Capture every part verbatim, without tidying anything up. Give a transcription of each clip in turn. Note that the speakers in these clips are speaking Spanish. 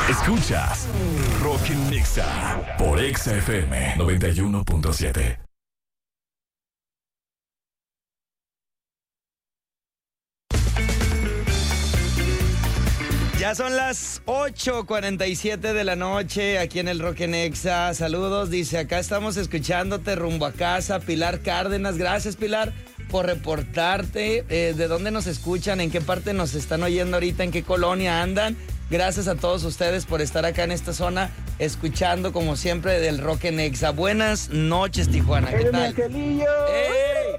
Escuchas Rockin' Nexa por Exa F M noventa y uno punto siete. Ya son las ocho cuarenta y siete de la noche aquí en el Rockin' Nexa. Saludos, dice, acá estamos escuchándote rumbo a casa. Pilar Cárdenas, gracias Pilar por reportarte. Eh, ¿De dónde nos escuchan? ¿En qué parte nos están oyendo ahorita? ¿En qué colonia andan? Gracias a todos ustedes por estar acá en esta zona escuchando como siempre del Rockin' Nexa. Buenas noches, Tijuana. ¿Qué tal? ¡Angelillo! ¡Ey!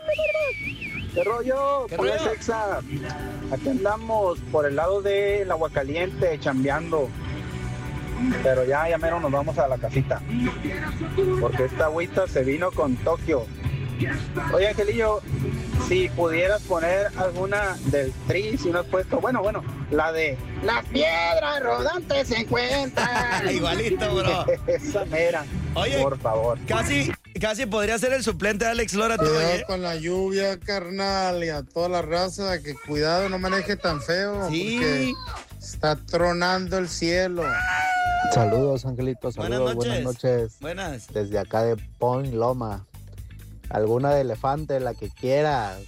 ¿Qué rollo? ¿Qué Pues, rollo? Exa. Aquí andamos por el lado del Agua Caliente, chambeando. Pero ya, ya menos nos vamos a la casita. Porque esta agüita se vino con Tokio. Oye, Angelillo, si pudieras poner alguna del Tri, si no has puesto, bueno, bueno, la de Las piedras rodantes se encuentran. Igualito, bro. Esa mera. Oye, por favor. Casi, casi podría ser el suplente de Alex Lora. Cuidado Tú, ¿eh? con la lluvia, carnal, y a toda la raza, que cuidado, no maneje tan feo, Sí. porque está tronando el cielo. Saludos, Angelito, Buenas saludos, noches. buenas noches. Buenas. Desde acá de Point Loma. Alguna de elefante, la que quieras.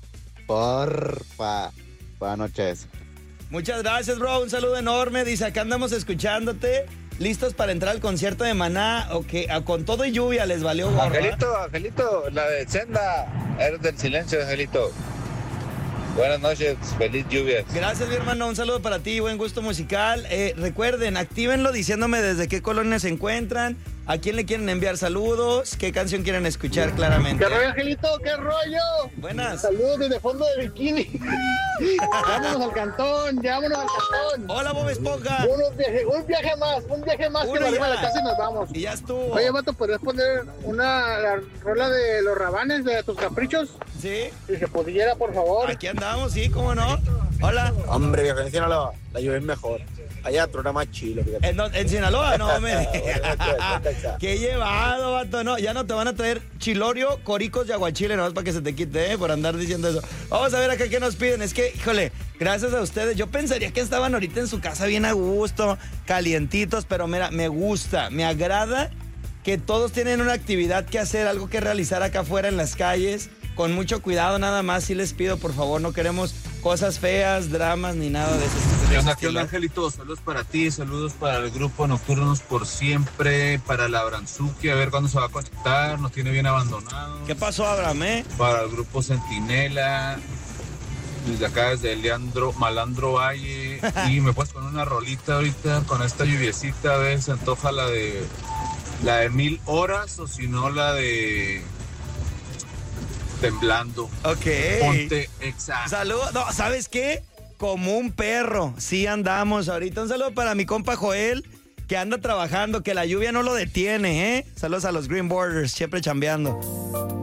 Porfa. Buenas noches. Muchas gracias, bro. Un saludo enorme. Dice, acá andamos escuchándote. Listos para entrar al concierto de Maná. O que a- con todo y lluvia les valió gorro. Angelito, Angelito, la de Senda, eres del silencio, Angelito. Buenas noches, feliz lluvia. Gracias, mi hermano. Un saludo para ti. Buen gusto musical. Eh, recuerden, actívenlo diciéndome desde qué colonia se encuentran, a quién le quieren enviar saludos, qué canción quieren escuchar claramente. ¿Qué rollo, Angelito? ¿Qué rollo? Buenas. Saludos desde fondo de bikini. Vámonos al cantón, ya vámonos al cantón. Hola, Bob Esponja. Unos viaje- un viaje más, un viaje más Uno que nos arriba ya. a la casa y nos vamos. Y ya estuvo. Oye, vato, ¿podrías poner una la rola de los rabanes de tus caprichos? Sí, Si se pudiera, por favor. aquí andamos, sí, cómo no. Hola. Hombre, viejo, en Sinaloa la lluvia es mejor. Allá trona más chilo, fíjate. ¿En, dónde? ¿En Sinaloa? No, me. Texas. Qué llevado, vato. No, ya no te van a traer chilorio, coricos y aguachile, nomás para que se te quite, ¿eh? Por andar diciendo eso. Vamos a ver acá qué nos piden. Es que, híjole, gracias a ustedes. Yo pensaría que estaban ahorita en su casa bien a gusto, calientitos, pero mira, me gusta, me agrada que todos tienen una actividad que hacer, algo que realizar acá afuera en las calles. Con mucho cuidado, nada más. Sí les pido, por favor, no queremos cosas feas, dramas, ni nada de eso. ¿Qué onda, qué onda, Angelito? Saludos para ti, saludos para el grupo Nocturnos por siempre, para la Branzuki, a ver cuándo se va a conectar, nos tiene bien abandonados. ¿Qué pasó, Abraham, eh? Para el grupo Centinela, desde acá, desde Leandro, Malandro Valle, y me puedes poner una rolita ahorita con esta lluviecita, a ver, se antoja la de, la de Mil Horas, o si no, la de Temblando. Ok. Ponte Exa. Saludos. No, ¿sabes qué? Como un perro. Sí andamos ahorita. Un saludo para mi compa Joel, que anda trabajando, que la lluvia no lo detiene, ¿eh? Saludos a los Green Borders, siempre chambeando.